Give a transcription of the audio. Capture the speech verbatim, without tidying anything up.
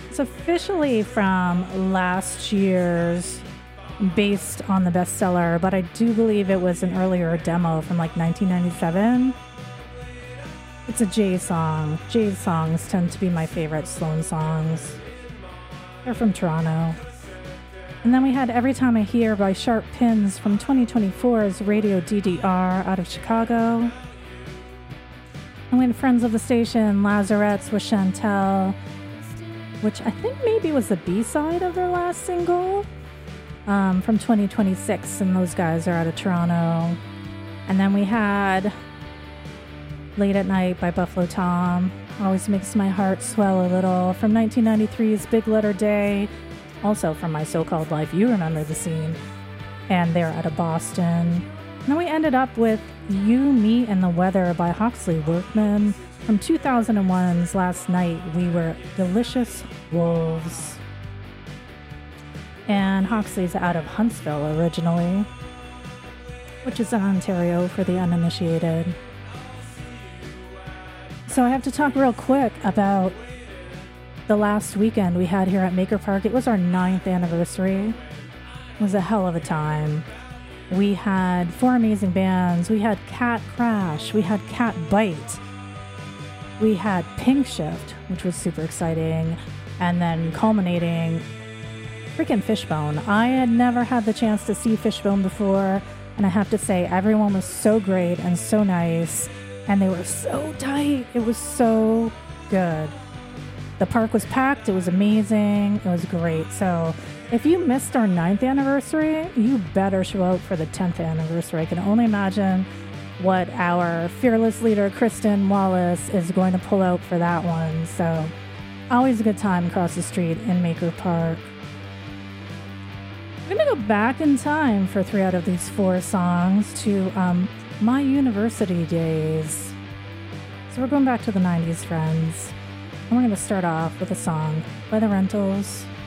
It's officially from last year's, based on the bestseller, but I do believe it was an earlier demo from like nineteen ninety-seven. It's a Jay song. Jay's songs tend to be my favorite Sloan songs. They're from Toronto. And then we had Every Time I Hear by Sharp Pins from twenty twenty-four's Radio D D R out of Chicago. And we had Friends of the Station, Lazarettes with Chantel, which I think maybe was the B-side of their last single, um, from twenty twenty-six, and those guys are out of Toronto. And then we had Late at Night by Buffalo Tom, always makes my heart swell a little, from nineteen ninety-three's Big Letter Day, also from My So-Called Life. You remember the scene. And they're out of Boston. And then we ended up with You, Me, and the Weather by Hawksley Workman from two thousand one's Last Night We Were Delicious Wolves. And Hawksley's out of Huntsville originally, which is in Ontario for the uninitiated. So I have to talk real quick about the last weekend we had here at Maker Park. It was our ninth anniversary. It was a hell of a time. We had four amazing bands. We had Cat Crash. We had Cat Bite. We had Pink Shift, which was super exciting. And then culminating, freaking Fishbone. I had never had the chance to see Fishbone before. And I have to say, everyone was so great and so nice. And they were so tight. It was so good. The park was packed. It was amazing. It was great. So if you missed our ninth anniversary, you better show out for the tenth anniversary. I can only imagine what our fearless leader, Kristen Wallace, is going to pull out for that one. So always a good time across the street in Maker Park. We're going to go back in time for three out of these four songs to um, my university days. So we're going back to the nineties, friends. And we're going to start off with a song by The Rentals,